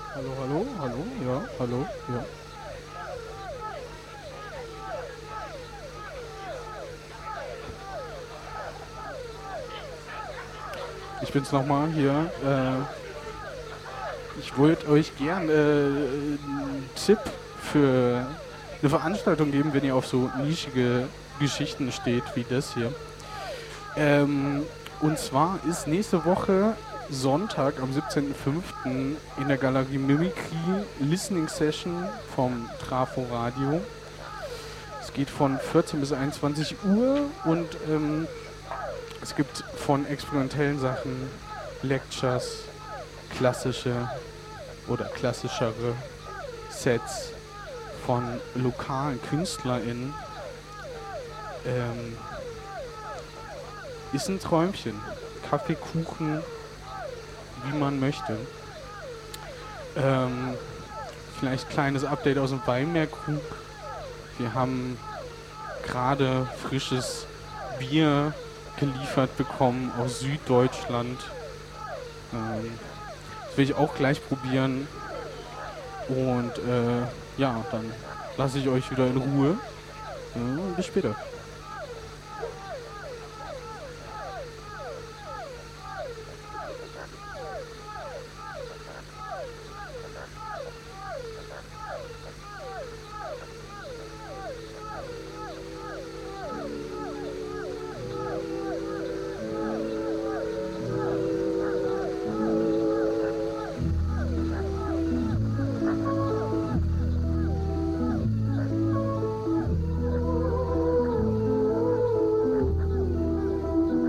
Hallo, hallo, hallo, ja, hallo, ja. Ich bin's nochmal hier. Ich wollte euch gern einen Tipp für eine Veranstaltung geben, wenn ihr auf so nischige Geschichten steht wie das hier. Und zwar ist nächste Woche Sonntag am 17.05. in der Galerie Mimikry Listening Session vom Trafo Radio. Es geht von 14 bis 21 Uhr und es gibt von experimentellen Sachen Lectures, klassische oder klassischere Sets von lokalen KünstlerInnen. Ist ein Träumchen. Kaffee, Kuchen, wie man möchte. Vielleicht kleines Update aus dem Weinmeerkrug. Wir haben gerade frisches Bier geliefert bekommen aus Süddeutschland. Das will ich auch gleich probieren. Und ja, dann lasse ich euch wieder in Ruhe. Bis später.